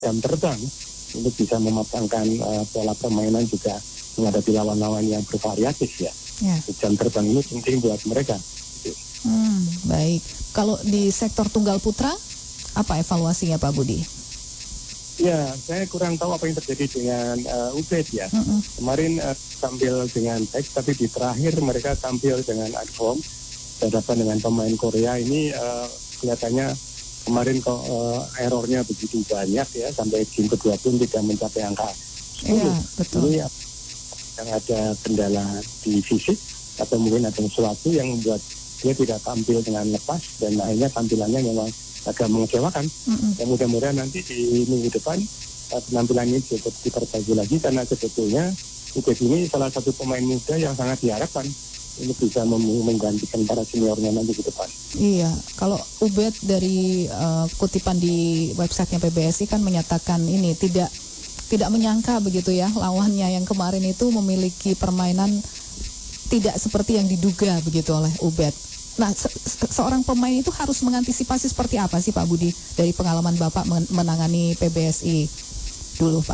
jam terbang untuk bisa mematangkan pola permainan juga menghadapi lawan-lawan yang bervariatif ya. Jam terbang ini penting buat mereka. Baik. Kalau di sektor tunggal putra, apa evaluasinya Pak Budi? Ya, saya kurang tahu apa yang terjadi dengan Ubed ya. Kemarin tampil dengan baik, tapi di terakhir mereka tampil dengan adform. Berhadapan dengan pemain Korea ini kelihatannya kemarin kok errornya begitu banyak ya, sampai game kedua pun tidak mencapai angka 10. Iya, betul. Ini yang ada kendala di fisik atau mungkin ada sesuatu yang membuat dia tidak tampil dengan lepas dan akhirnya tampilannya memang agak mengecewakan. Dan mudah-mudahan nanti di minggu depan penampilan ini cukup diperbaiki lagi, karena sebetulnya Ubed ini salah satu pemain muda yang sangat diharapkan untuk bisa menggantikan para seniornya nanti ke depan. Iya, kalau Ubed dari kutipan di websitenya PBSI kan menyatakan ini tidak menyangka begitu ya, lawannya yang kemarin itu memiliki permainan tidak seperti yang diduga begitu oleh Ubed. Nah, seorang pemain itu harus mengantisipasi seperti apa sih Pak Budi dari pengalaman Bapak menangani PBSI dulu Pak?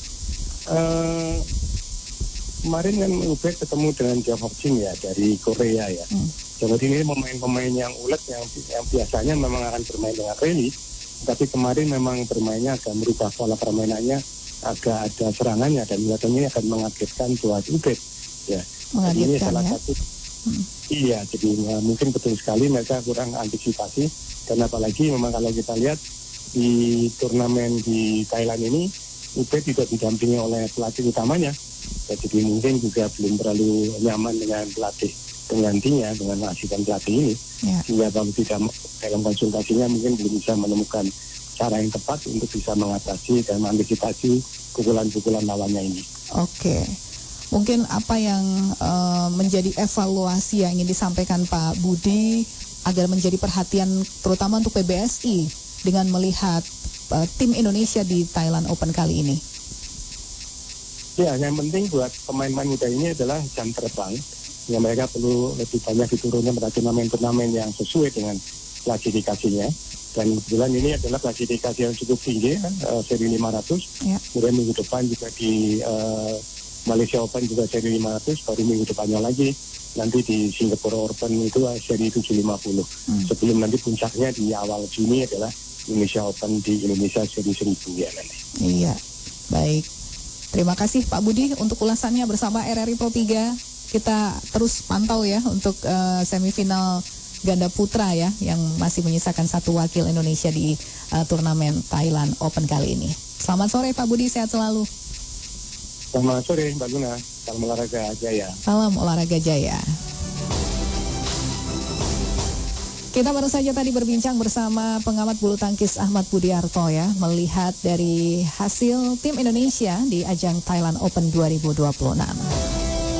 Kemarin kan Ubed ketemu dengan Jahok Jin ya dari Korea ya. Jadi ini pemain-pemain yang ulet yang biasanya memang akan bermain dengan rally, tapi kemarin memang bermainnya agak merubah pola permainannya, agak ada serangannya dan kelihatannya akan mengagetkan buat Ubed ya. Jadi ini salah satu. Iya, jadi mungkin betul sekali mereka kurang antisipasi, dan apalagi memang kalau kita lihat di turnamen di Thailand ini Ubed tidak didampingi oleh pelatih utamanya. Jadi mungkin juga belum terlalu nyaman dengan pelatih penggantinya, dengan asisten pelatih ini. Sehingga kalau tidak dalam konsultasinya mungkin belum bisa menemukan cara yang tepat untuk bisa mengatasi dan mengantisipasi pukulan-pukulan lawannya ini. Oke. Mungkin apa yang menjadi evaluasi yang ingin disampaikan Pak Budi agar menjadi perhatian terutama untuk PBSI dengan melihat tim Indonesia di Thailand Open kali ini? Ya, yang penting buat pemain-pemain muda ini adalah jam terbang. Ya, mereka perlu lebih banyak diturunkan pada turnamen-turnamen yang sesuai dengan klasifikasinya. Dan kebetulan ini adalah klasifikasi yang cukup tinggi, seri 500. Kemudian minggu depan juga di Malaysia Open juga seri 500, baru minggu depannya lagi nanti di Singapore Open itu seri 750. Sebelum nanti puncaknya di awal Juni adalah Indonesia Open di Indonesia seri 1000 ya nanti. Iya, baik. Terima kasih Pak Budi untuk ulasannya bersama RRI Pro 3. Kita terus pantau ya untuk semifinal ganda putra ya, yang masih menyisakan satu wakil Indonesia di turnamen Thailand Open kali ini. Selamat sore Pak Budi, sehat selalu. Selamat sore Mbak Luna, salam olahraga jaya. Salam olahraga jaya. Kita baru saja tadi berbincang bersama pengamat bulu tangkis Ahmad Budiarto ya, melihat dari hasil tim Indonesia di ajang Thailand Open 2026.